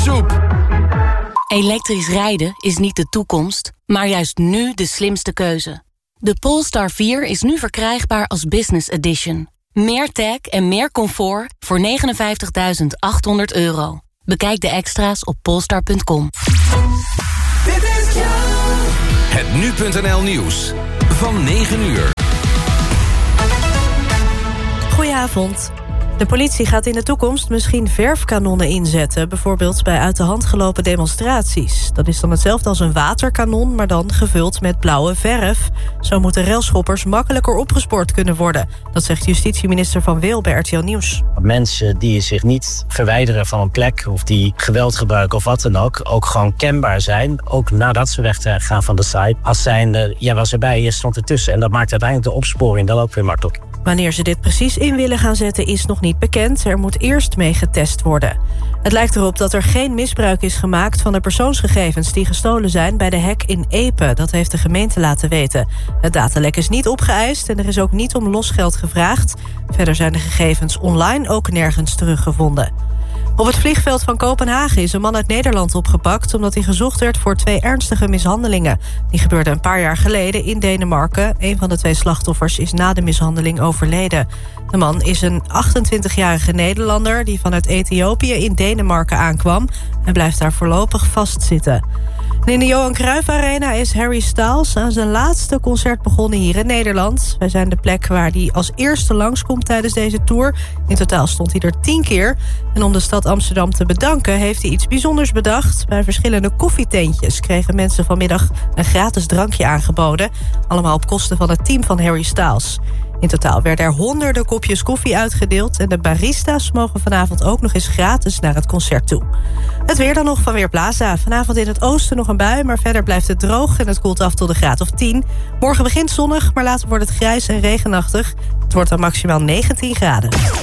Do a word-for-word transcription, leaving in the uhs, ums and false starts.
soep. Elektrisch rijden is niet de toekomst, maar juist nu de slimste keuze. De Polestar vier is nu verkrijgbaar als Business Edition. Meer tech en meer comfort voor negenenvijftigduizend achthonderd euro. Bekijk de extra's op polestar punt com. Het nu punt n l nieuws van negen uur. Goedenavond. De politie gaat in de toekomst misschien verfkanonnen inzetten, bijvoorbeeld bij uit de hand gelopen demonstraties. Dat is dan hetzelfde als een waterkanon, maar dan gevuld met blauwe verf. Zo moeten railschoppers makkelijker opgespoord kunnen worden. Dat zegt justitieminister Van Wil bij R T L Nieuws. Mensen die zich niet verwijderen van een plek of die geweld gebruiken of wat dan ook, ook gewoon kenbaar zijn, ook nadat ze weggaan van de site. Als zijnde, ja, was erbij, je stond ertussen. En dat maakt uiteindelijk de opsporing dan ook weer makkelijk. Wanneer ze dit precies in willen gaan zetten is nog niet bekend. Er moet eerst mee getest worden. Het lijkt erop dat er geen misbruik is gemaakt van de persoonsgegevens die gestolen zijn bij de hack in Epe. Dat heeft de gemeente laten weten. Het datalek is niet opgeëist en er is ook niet om losgeld gevraagd. Verder zijn de gegevens online ook nergens teruggevonden. Op het vliegveld van Kopenhagen is een man uit Nederland opgepakt omdat hij gezocht werd voor twee ernstige mishandelingen. Die gebeurden een paar jaar geleden in Denemarken. Een van de twee slachtoffers is na de mishandeling overleden. De man is een achtentwintigjarige Nederlander die vanuit Ethiopië in Denemarken aankwam en blijft daar voorlopig vastzitten. En in de Johan Cruijff Arena is Harry Styles aan zijn laatste concert begonnen hier in Nederland. Wij zijn de plek waar hij als eerste langskomt tijdens deze tour. In totaal stond hij er tien keer. En om de stad Amsterdam te bedanken heeft hij iets bijzonders bedacht. Bij verschillende koffietentjes kregen mensen vanmiddag een gratis drankje aangeboden. Allemaal op kosten van het team van Harry Styles. In totaal werden er honderden kopjes koffie uitgedeeld en de barista's mogen vanavond ook nog eens gratis naar het concert toe. Het weer dan nog van Weerplaza. Vanavond in het oosten nog een bui, maar verder blijft het droog en het koelt af tot een graad of tien. Morgen begint zonnig, maar later wordt het grijs en regenachtig. Het wordt dan maximaal negentien graden.